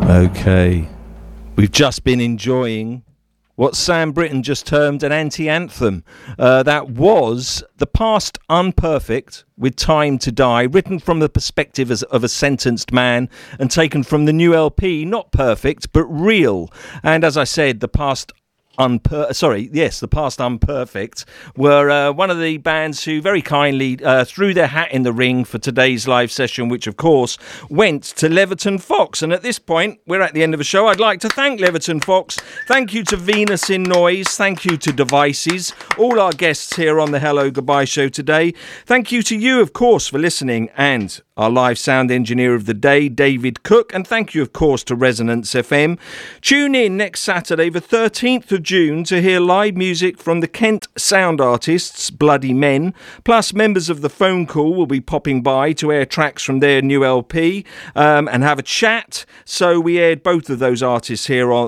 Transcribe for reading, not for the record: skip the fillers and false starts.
Okay. We've just been enjoying what Sam Britton just termed an anti-anthem. That was The Past Unperfect with Time to Die, written from the perspective of a sentenced man and taken from the new LP, not perfect, but real. And as I said, The Past Unperfect were one of the bands who very kindly threw their hat in the ring for today's live session, which of course went to Leverton Fox. And at this point, we're at the end of the show. I'd like to thank Leverton Fox. Thank you to Venus in Noise. Thank you to Devices, all our guests here on the Hello Goodbye show today. Thank you to you, of course, for listening, and our live sound engineer of the day, David Cook. And thank you, of course, to Resonance FM. Tune in next Saturday, the 13th of June, to hear live music from the Kent sound artists, Bloody Men. Plus, members of the Phone Call will be popping by to air tracks from their new LP and have a chat. So we aired both of those artists here